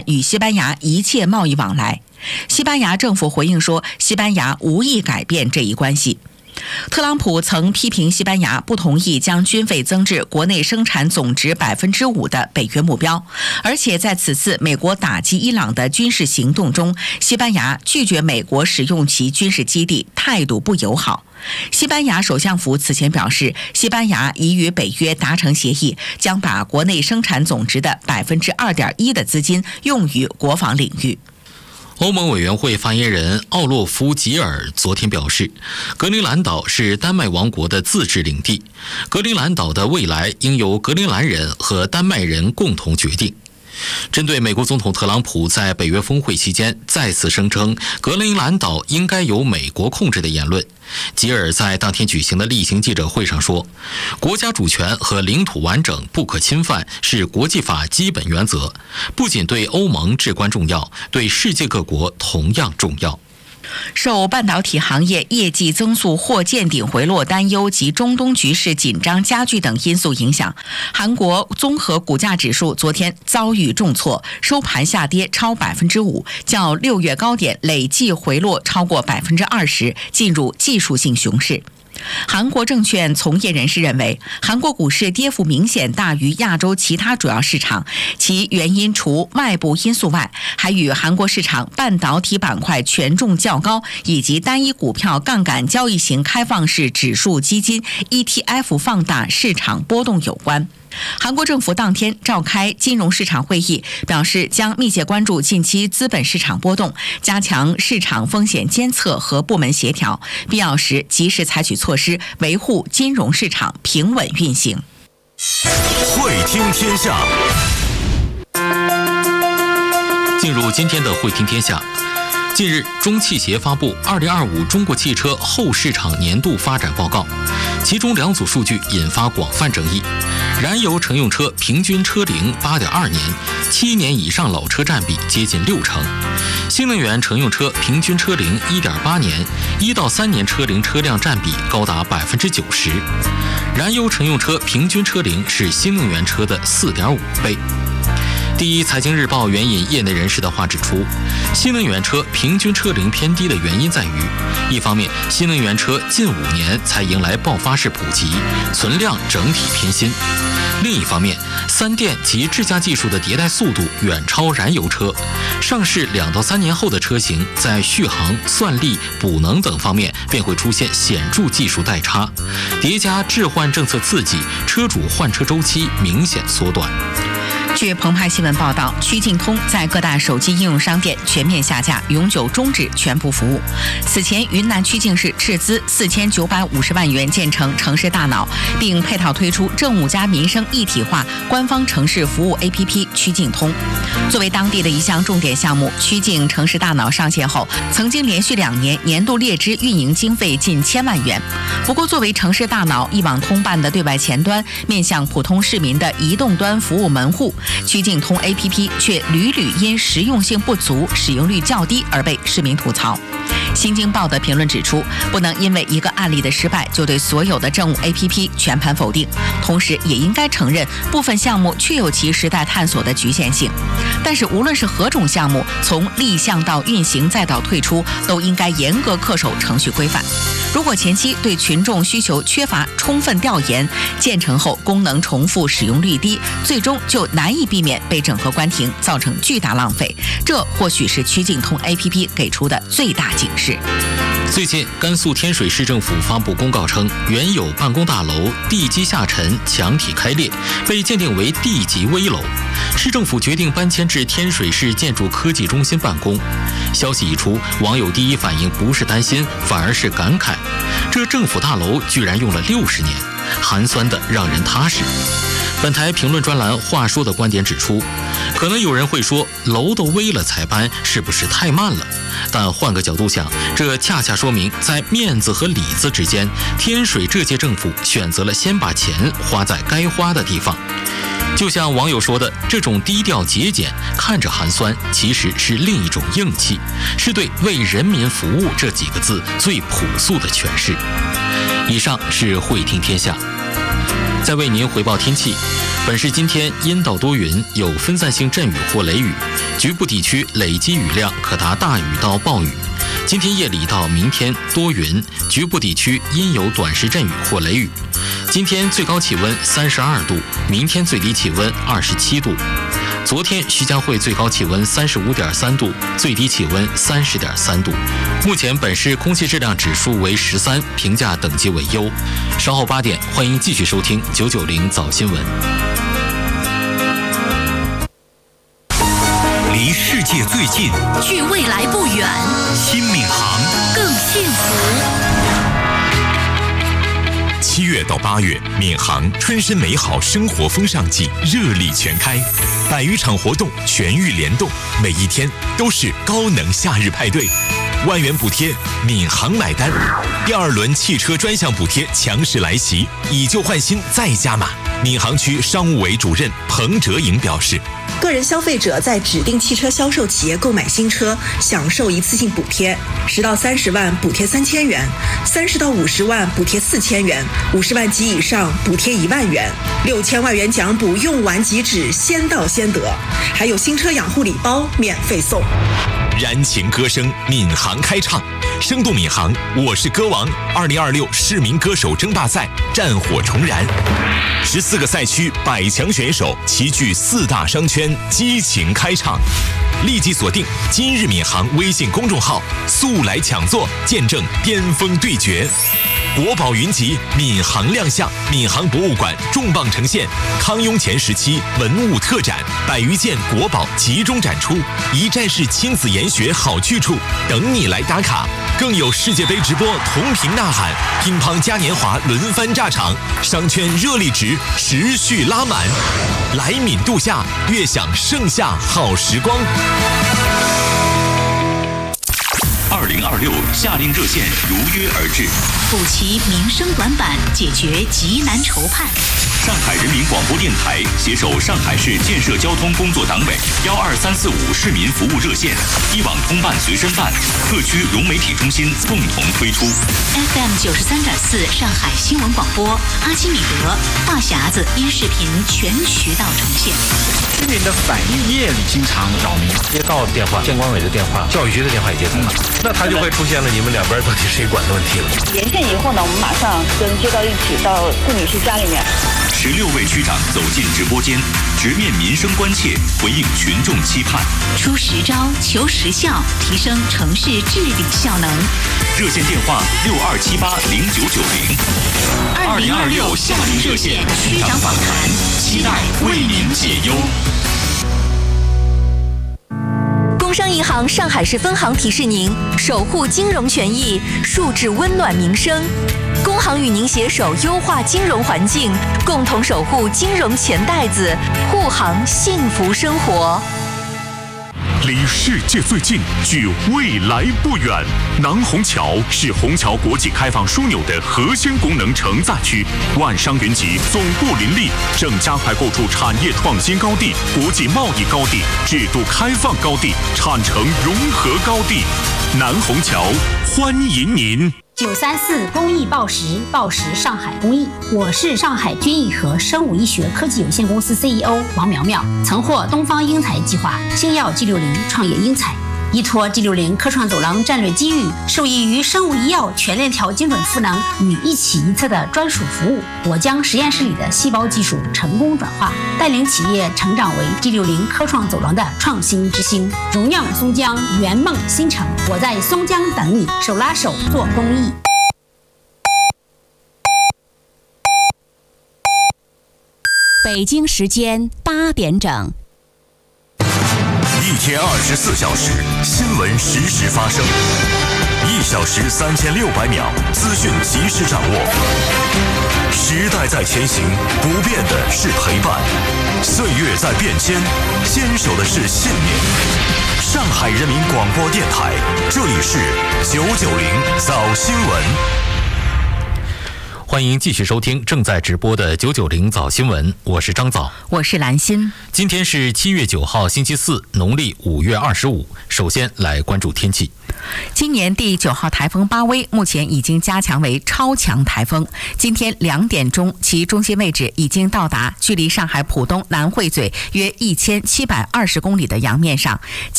与西班牙一切贸易往来。西班牙政府回应说，西班牙无意改变这一关系。特朗普曾批评西班牙不同意将军费增至国内生产总值 5% 的北约目标，而且在此次美国打击伊朗的军事行动中，西班牙拒绝美国使用其军事基地，态度不友好。西班牙首相府此前表示，西班牙已与北约达成协议，将把国内生产总值的 2.1% 的资金用于国防领域。 欧盟委员会发言人奥洛夫·吉尔昨天表示，格陵兰岛是丹麦王国的自治领地，格陵兰岛的未来应由格陵兰人和丹麦人共同决定。针对美国总统特朗普在北约峰会期间再次声称格陵兰岛应该由美国控制的言论，吉尔在当天举行的例行记者会上说，国家主权和领土完整不可侵犯是国际法基本原则，不仅对欧盟至关重要，对世界各国同样重要。 受半导体行业业绩增速或见顶回落担忧及中东局势紧张加剧等因素影响，韩国综合股价指数昨天遭遇重挫，收盘下跌超 5%， 较6月高点累计回落超过 20%， 进入技术性熊市。韩国证券从业人士认为，韩国股市跌幅明显大于亚洲其他主要市场，其原因除外部因素外，还与韩国市场半导体板块权重较高，以及单一股票杠杆交易型开放式指数基金 ETF 放大市场波动有关。韩国政府当天召开金融市场会议，表示将密切关注近期资本市场波动，加强市场风险监测和部门协调，必要时及时采取措施，维护金融市场平稳运行。 会听天下， 进入今天的会听天下。近日，中汽协发布2025中国汽车后市场年度发展报告，其中2组数据引发广泛争议。燃油乘用车平均车龄 8.2 年，7年以上老车占比接近60%；新能源乘用车平均车龄 1.8 年，1到3年车龄车辆占比高达 90%。燃油乘用车平均车龄是新能源车的 4.5 倍。第一财经日报援引业内人士的话指出，新能源车平均车龄偏低的原因在于，一方面新能源车近5年才迎来爆发式普及，存量整体偏新；另一方面，3电及智驾技术的迭代速度远超燃油车，上市2到3年后的车型在续航、算力、补能等方面便会出现显著技术代差，叠加置换政策刺激，车主换车周期明显缩短。 据澎湃新闻报道，曲径通在各大手机应用商店全面下架，永久终止全部服务。此前，云南曲靖市斥资4950万元建成城市大脑，并配套推出政务加民生一体化官方城市服务 APP 曲径通。作为当地的一项重点项目，曲靖城市大脑上线后，曾经连续2年年度列支运营经费近1000万元。不过，作为城市大脑一网通办的对外前端，面向普通市民的移动端服务门户，曲径通 APP 却屡屡因实用性不足、使用率较低而被市民吐槽。新京报的评论指出，不能因为一个案例的失败就对所有的政务 APP 全盘否定，同时也应该承认部分项目确有其时代探索的局限性。但是无论是何种项目，从立项到运行再到退出，都应该严格恪守程序规范。如果前期对群众需求缺乏充分调研，建成后功能重复、使用率低，最终就难以避免被整合关停，造成巨大浪费。这或许是曲径通 APP 给出的最大警示。 最近，甘肃天水市政府发布公告称，原有办公大楼地基下沉、墙体开裂，被鉴定为地级危楼。市政府决定搬迁至天水市建筑科技中心办公。消息一出，网友第一反应不是担心，反而是感慨：这政府大楼居然用了60年，寒酸的让人踏实。本台评论专栏话说的观点指出，可能有人会说，楼都危了才搬，是不是太慢了？但换个角度想，这恰恰说明在面子和里子之间，天水这届政府选择了先把钱花在该花的地方。就像网友说的，这种低调节俭看着寒酸，其实是另一种硬气，是对为人民服务这几个字最朴素的诠释。以上是会听天下。再为您回报天气，本市今天阴到多云，有分散性阵雨或雷雨， 局部地区累积雨量可达大雨到暴雨。今天夜里到明天多云，局部地区阴有短时阵雨或雷雨。今天最高气温32度，明天最低气温27度。昨天徐家汇最高气温35.3度，最低气温30.3度。目前本市空气质量指数为13，评价等级为优。稍后8点，欢迎继续收听990早新闻。 离世界最近， 距未来不远， 新闵行更幸福。 7月到8月，闵行春深美好生活风尚季热力全开，100余场活动全域联动，每一天都是高能夏日派对。万元补贴，闵行买单。第2轮汽车专项补贴强势来袭，以旧换新再加码。闵行区商务委主任彭哲颖表示， 个人消费者在指定汽车销售企业购买新车，享受一次性补贴，10到30万补贴3000元，30到50万补贴4000元，50万及以上补贴1万元，6000万元奖补用完即止，先到先得，还有新车养护礼包免费送。 燃情歌声，闵行开唱，生动闵行，我是歌王2026市民歌手争霸赛战火重燃，14个赛区100强选手齐聚4大商圈，激情开唱。立即锁定今日闵行微信公众号，速来抢座，见证巅峰对决。国宝云集，闵行亮相，闵行博物馆重磅呈现康雍乾时期文物特展，100余件国宝集中展出，一站式亲子研学好去处，等你来打卡。更有世界杯直播同屏呐喊，乒乓嘉年华轮番炸场，商圈热力值持续拉满。来闵度夏，悦享盛夏好时光。2026夏令热线如约而至， 补齐民生短板，解决急难愁盼。 上海人民广播电台携手上海市建设交通工作党委12345市民服务热线、一网通办随身办、各区融媒体中心共同推出。 FM 93.4上海新闻广播，阿基米德、话匣子音视频全渠道呈现。 居民的反映夜里经常扰民，街道电话、监管委的电话、教育局的电话也接通了，那他就会出现了你们两边到底谁管的问题了。 连线以后呢，我们马上跟街道一起到顾女士家里面。 16位区长走进直播间，直面民生关切，回应群众期盼， 出实招，求实效，提升城市治理效能。 热线电话62780990。2026夏令热线区长访谈，期待为您解忧。 工商银行上海市分行提示您：守护金融权益，树质温暖民生。工行与您携手优化金融环境，共同守护金融钱袋子，护航幸福生活。 离世界最近，距未来不远。南虹桥是虹桥国际开放枢纽的核心功能承载区，万商云集，总部林立，正加快构筑产业创新高地、国际贸易高地、制度开放高地、产城融合高地。南虹桥欢迎您。 934公益报时，报时上海公益。我是上海君益和生物医学科技有限公司 CEO 王苗苗，曾获东方英才计划星耀 G60 创业英才。依托 G60 科创走廊战略机遇，受益于生物医药全链条精准赋能与一起一策的专属服务，我将实验室里的细胞技术成功转化，带领企业成长为 G60 科创走廊的创新之星。荣耀松江，圆梦新城，我在松江等你，手拉手做公益。 北京时间8点整。 一天24小时，新闻实时发生，1小时3600秒，资讯及时掌握。时代在前行，不变的是陪伴；岁月在变迁，坚守的是信念。上海人民广播电台，这里是990早新闻。 欢迎继续收听正在直播的990早新闻，我是张早， 我是兰心。 今天是7月9号星期四，农历5月25。首先来关注天气。 今年第9号台风巴威目前已经加强为超强台风，今天2点钟其中心位置已经到达距离上海浦东南汇嘴约1720公里的洋面上，